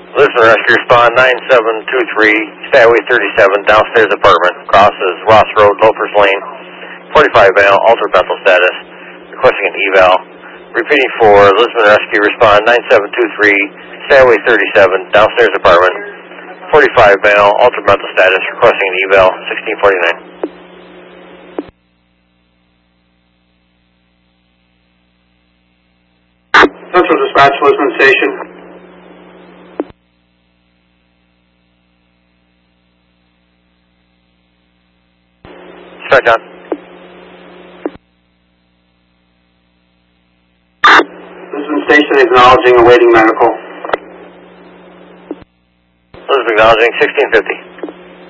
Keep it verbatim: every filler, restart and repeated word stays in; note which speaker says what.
Speaker 1: Lisbon Rescue respond nine seven two three, Stagway thirty-seven, downstairs apartment, crosses Ross Road, Loafers Lane, forty-five male, altered mental status, requesting an eval. Repeating for Lisbon Rescue respond nine seven two three, Stagway thirty-seven, downstairs apartment, forty-five male, altered mental status, requesting an eval, sixteen forty-nine.
Speaker 2: Central Dispatch, Lisbon Station.
Speaker 1: Start down.
Speaker 2: Lisbon Station acknowledging awaiting medical.
Speaker 1: Lisbon acknowledging sixteen fifty.